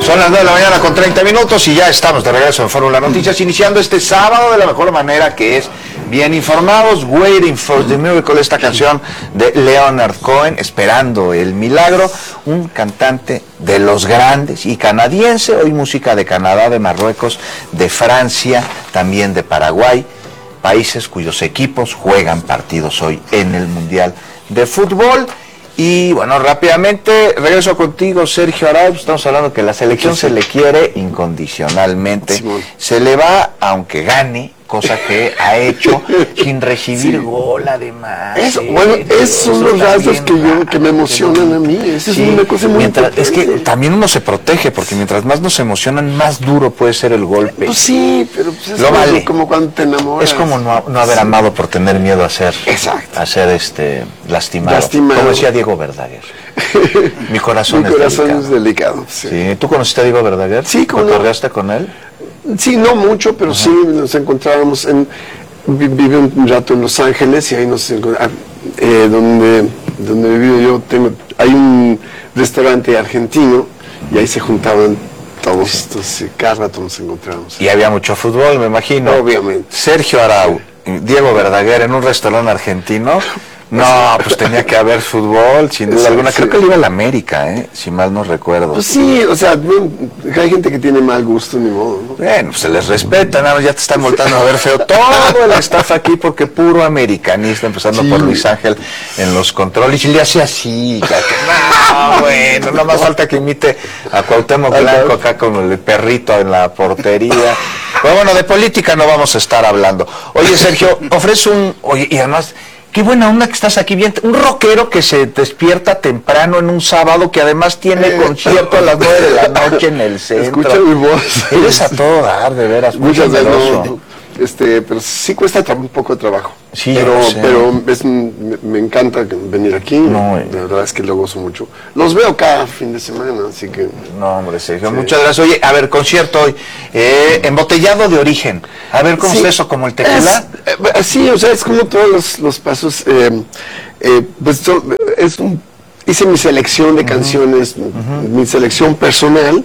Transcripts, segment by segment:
Son las 9 de la mañana con 30 minutos y ya estamos de regreso en Fórmula Noticias, iniciando este sábado de la mejor manera, que es bien informados. Waiting for the Miracle, esta canción de Leonard Cohen, esperando el milagro, un cantante de los grandes y canadiense, hoy música de Canadá, de Marruecos, de Francia, también de Paraguay, países cuyos equipos juegan partidos hoy en el Mundial de Fútbol. Y bueno, rápidamente regreso contigo, Sergio Arauz. Estamos hablando que la selección se le quiere incondicionalmente, se le va aunque gane, cosa que ha hecho sin recibir gol además. Bueno, esos son los rasgos que me emocionan a mí. Esa es una cosa muy importante. Es que también uno se protege, porque mientras más nos emocionan, más duro puede ser el golpe. Pues sí, pero pues es como cuando te enamoras. Es como no haber amado por tener miedo a ser, lastimado. Como decía Diego Verdaguer. Mi corazón es delicado. Sí. ¿Tú conociste a Diego Verdaguer? Sí, ¿cómo no? ¿Correaste con él? Sí, no mucho, pero sí nos encontrábamos viví un rato en Los Ángeles y ahí nos encontramos, donde vivo yo, hay un restaurante argentino y ahí se juntaban todos, cada rato nos encontrábamos. Y había mucho fútbol, me imagino. Obviamente. Sergio Arauz, Diego Verdaguer en un restaurante argentino. No, pues tenía que haber fútbol, sin duda alguna. Creo que él iba a la América, si mal no recuerdo. Pues sí, o sea, hay gente que tiene mal gusto, ni modo, ¿no? Bueno, pues se les respeta, nada más ya te están voltando a ver feo todo el staff aquí, porque puro americanista, empezando por Luis Ángel en los controles, y le hace así, bueno, no más falta que imite a Cuauhtémoc Blanco acá con el perrito en la portería. Pero bueno, de política no vamos a estar hablando. Oye, Sergio, oye, y además, qué buena onda que estás aquí, bien, un rockero que se despierta temprano en un sábado, que además tiene concierto a las 9 de la noche en el centro. Escucha mi voz. Eres a todo dar, de veras. Muchas veces pero sí cuesta un poco de trabajo. Sí, pero me encanta venir aquí. La verdad es que lo gozo mucho. Los veo cada fin de semana, así que... No, hombre, Sergio, muchas gracias. Oye, a ver, concierto hoy, embotellado de origen. A ver, ¿cómo es eso? ¿Como el tequila? Sí, o sea, es como todos los pasos. Hice mi selección de canciones, mi selección personal,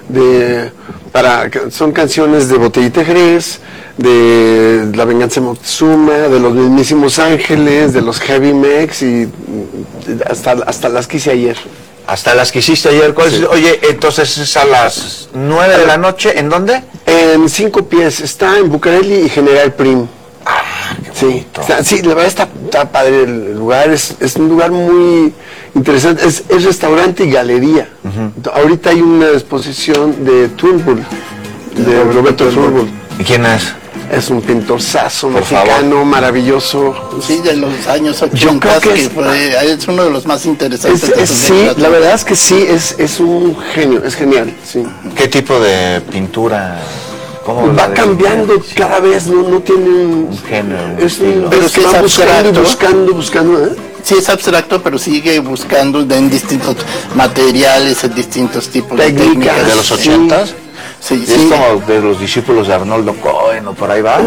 son canciones de Botellita Jerez, de La Venganza de Moctezuma, de los mismísimos Ángeles, de los Heavy Mex, y hasta las que hice ayer. Hasta las que hiciste ayer. Oye, entonces es a las 9 de la noche, ¿en dónde? En 5 Pies, está en Bucareli y General Prim. Sí, la verdad está padre el lugar, es un lugar muy interesante, es restaurante y galería. Ahorita hay una exposición de Turnbull, de Roberto Turnbull. ¿Y quién es? Es un pintorzazo mexicano maravilloso. Sí, de los años 80. Yo creo que es uno de los más interesantes. Sí, la verdad es que sí, es un genio, es genial. Sí. ¿Qué tipo de pintura? Va cambiando cada vez, no tiene un género. Pero que va buscando. Sí, es abstracto, pero sigue buscando en distintos materiales, en distintos tipos de técnicas. ¿De los 80s? Sí, ¿Es como de los discípulos de Arnoldo Cohen o por ahí va?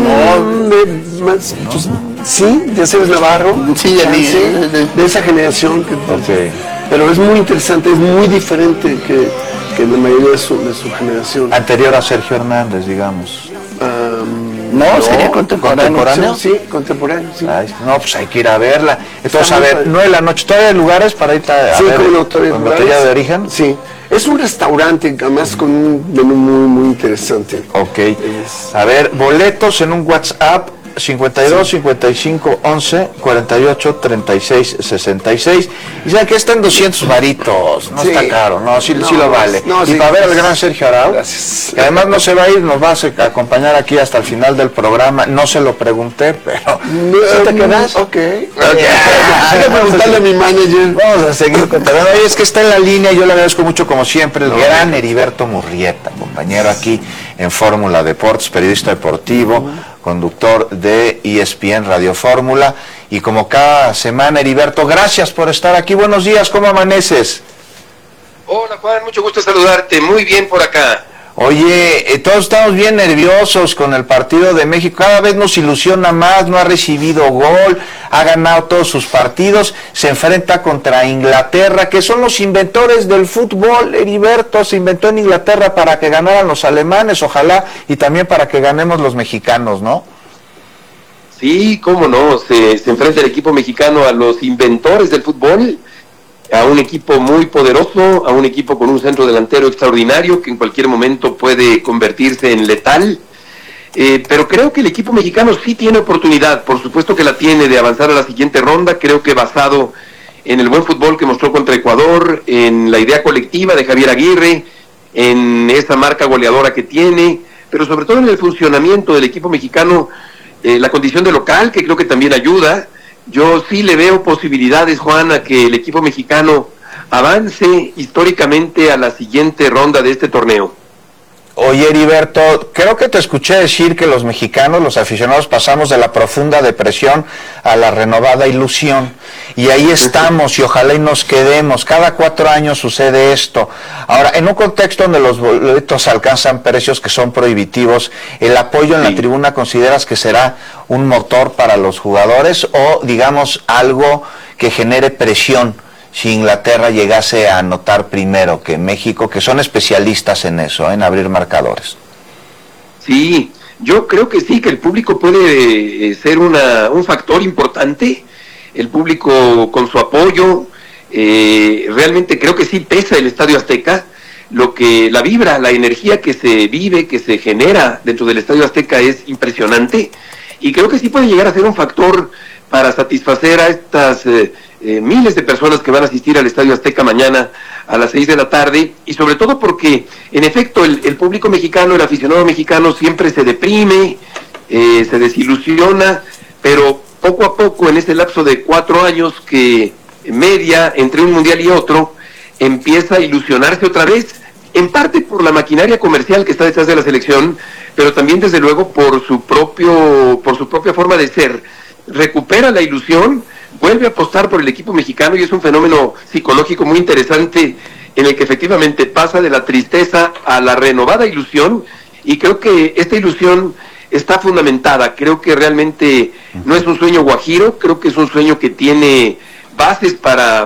Sí, de Aceves Navarro. Sí, de esa generación. Pero es muy interesante, es muy diferente que la mayoría de su generación. Anterior a Sergio Hernández, digamos. Sería contemporáneo. Sí, contemporáneo, sí. No, pues hay que ir a verla. Entonces, a ver, 9 de la noche, ¿todavía hay lugares para ir a ver con botella de origen? Sí. Es un restaurante, además con un menú muy, muy interesante. Ok. A ver, boletos en un WhatsApp, 52 55 11 48 36 66. Y saben que está en 200 varitos, no está caro, sí lo vale. Y para ver al gran Sergio Arauz, gracias. Que además no se va a ir, nos va a acompañar aquí hasta el final del programa. No se lo pregunté, pero ¿sí te quedas? Ok. Hay que preguntarle a mi manager. Vamos a seguir contando. Oye, es que está en la línea, yo le agradezco mucho como siempre, el gran Heriberto Murrieta, compañero aquí en Fórmula Deportes, periodista deportivo, conductor de ESPN Radio Fórmula, y como cada semana, Heriberto, gracias por estar aquí. Buenos días, ¿cómo amaneces? Hola Juan, mucho gusto saludarte, muy bien por acá. Oye, todos estamos bien nerviosos con el partido de México, cada vez nos ilusiona más, no ha recibido gol, ha ganado todos sus partidos, se enfrenta contra Inglaterra, que son los inventores del fútbol. Heriberto, se inventó en Inglaterra para que ganaran los alemanes, ojalá, y también para que ganemos los mexicanos, ¿no? Sí, cómo no, se enfrenta el equipo mexicano a los inventores del fútbol, a un equipo muy poderoso, a un equipo con un centro delantero extraordinario que en cualquier momento puede convertirse en letal, pero creo que el equipo mexicano sí tiene oportunidad, por supuesto que la tiene, de avanzar a la siguiente ronda. Creo que basado en el buen fútbol que mostró contra Ecuador, en la idea colectiva de Javier Aguirre, en esa marca goleadora que tiene, pero sobre todo en el funcionamiento del equipo mexicano, la condición de local, que creo que también ayuda. Yo sí le veo posibilidades, Juan, a que el equipo mexicano avance históricamente a la siguiente ronda de este torneo. Oye, Heriberto, creo que te escuché decir que los mexicanos, los aficionados, pasamos de la profunda depresión a la renovada ilusión. Y ahí estamos, y ojalá y nos quedemos. Cada 4 años sucede esto. Ahora, en un contexto donde los boletos alcanzan precios que son prohibitivos, ¿el apoyo en la tribuna consideras que será un motor para los jugadores o, digamos, algo que genere presión si Inglaterra llegase a anotar primero que México, que son especialistas en eso, en abrir marcadores? Sí, yo creo que sí, que el público puede ser un factor importante, el público con su apoyo, realmente creo que sí pesa el Estadio Azteca, la vibra, la energía que se vive, que se genera dentro del Estadio Azteca es impresionante, y creo que sí puede llegar a ser un factor para satisfacer a estas miles de personas que van a asistir al Estadio Azteca mañana a las 6 de la tarde, y sobre todo porque, en efecto, el público mexicano, el aficionado mexicano siempre se deprime, se desilusiona, pero poco a poco, en este lapso de 4 años que media entre un mundial y otro, empieza a ilusionarse otra vez, en parte por la maquinaria comercial que está detrás de la selección, pero también desde luego por su propia forma de ser. Recupera la ilusión, vuelve a apostar por el equipo mexicano, y es un fenómeno psicológico muy interesante en el que efectivamente pasa de la tristeza a la renovada ilusión, y creo que esta ilusión está fundamentada. Creo que realmente no es un sueño guajiro, creo que es un sueño que tiene bases para